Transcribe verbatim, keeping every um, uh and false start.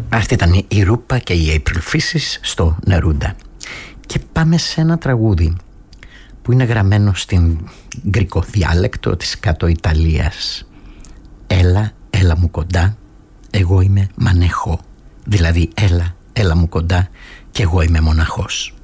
Αυτή ήταν η Ρούπα και η April Fishes στο Νερούντα. Και πάμε σε ένα τραγούδι που είναι γραμμένο στην γκρικό διάλεκτο της κάτω Ιταλίας. Έλα, έλα μου κοντά, εγώ είμαι μανεχό. Δηλαδή έλα, έλα μου κοντά και εγώ είμαι μοναχός.